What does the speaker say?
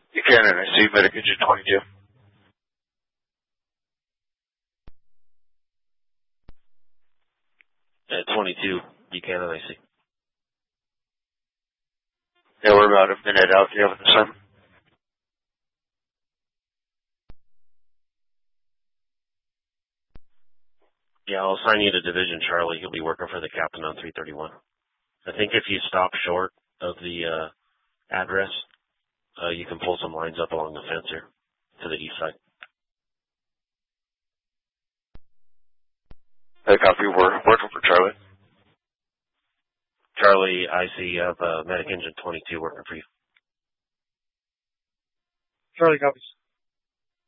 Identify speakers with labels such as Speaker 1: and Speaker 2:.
Speaker 1: Buchanan, I see medic engine 22.
Speaker 2: At 22, Buchanan, I see.
Speaker 1: Yeah, we're about a minute out. Do you have an assignment?
Speaker 2: Yeah, I'll assign you to Division Charlie. He'll be working for the captain on 331. I think if you stop short of the address, you can pull some lines up along the fence here to the east side.
Speaker 1: I copy. We're working for Charlie.
Speaker 2: Charlie, I see you have medic engine 22 working for you.
Speaker 3: Charlie copies.